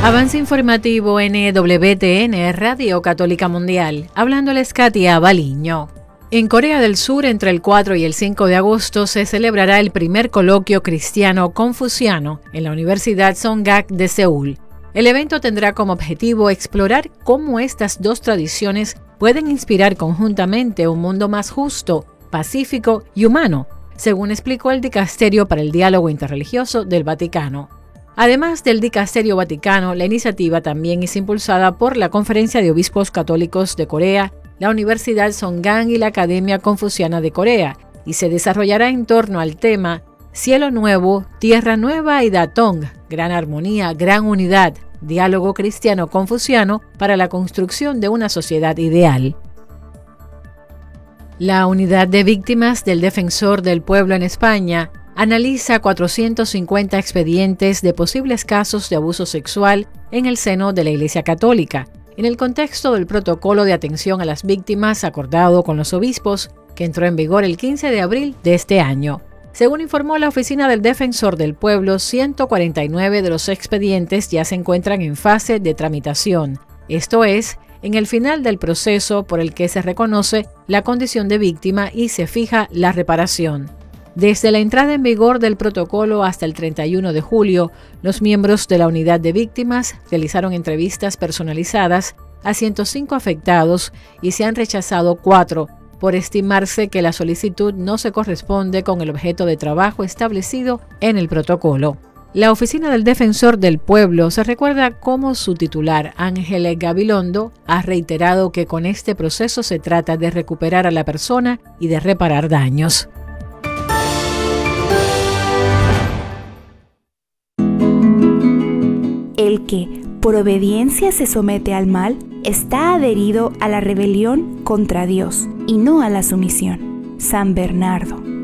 Avance informativo NWTN, Radio Católica Mundial. Hablándoles Katia Baliño. En Corea del Sur, entre el 4 y el 5 de agosto, se celebrará el primer coloquio cristiano-confuciano en la Universidad Songgak de Seúl. El evento tendrá como objetivo explorar cómo estas dos tradiciones pueden inspirar conjuntamente un mundo más justo, pacífico y humano, según explicó el Dicasterio para el Diálogo Interreligioso del Vaticano. Además del Dicasterio Vaticano, la iniciativa también es impulsada por la Conferencia de Obispos Católicos de Corea, la Universidad Songgak y la Academia Confuciana de Corea, y se desarrollará en torno al tema Cielo Nuevo, Tierra Nueva y Datong, Gran Armonía, Gran Unidad, Diálogo Cristiano-Confuciano para la construcción de una sociedad ideal. La Unidad de Víctimas del Defensor del Pueblo en España analiza 450 expedientes de posibles casos de abuso sexual en el seno de la Iglesia Católica, en el contexto del protocolo de atención a las víctimas acordado con los obispos, que entró en vigor el 15 de abril de este año. Según informó la Oficina del Defensor del Pueblo, 149 de los expedientes ya se encuentran en fase de tramitación, esto es, en el final del proceso por el que se reconoce la condición de víctima y se fija la reparación. Desde la entrada en vigor del protocolo hasta el 31 de julio, los miembros de la unidad de víctimas realizaron entrevistas personalizadas a 105 afectados y se han rechazado 4, por estimarse que la solicitud no se corresponde con el objeto de trabajo establecido en el protocolo. La Oficina del Defensor del Pueblo se recuerda cómo su titular, Ángel Gabilondo, ha reiterado que con este proceso se trata de recuperar a la persona y de reparar daños. El que, por obediencia, se somete al mal, está adherido a la rebelión contra Dios y no a la sumisión. San Bernardo.